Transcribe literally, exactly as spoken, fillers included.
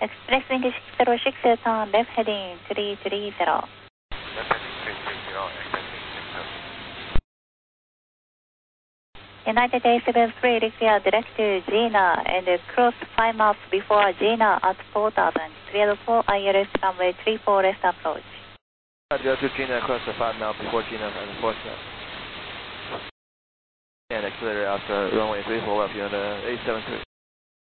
Express Wind six zero six, turn left heading three three zero. Left heading three three zero, Express Wind six zero six. United A seven three, clear direct to Gina and cross five miles before Gina at Port Auburn. Cleared for I L S runway three four left approach. Go to Gina, cross the five miles before Gina and fourth mile. And accelerate after runway three four left, you're on the A seven three.